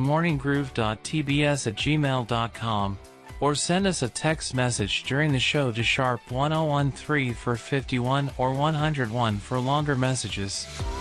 themorninggroove.tbs@gmail.com, or send us a text message during the show to #1013 for 51 or 101 for longer messages.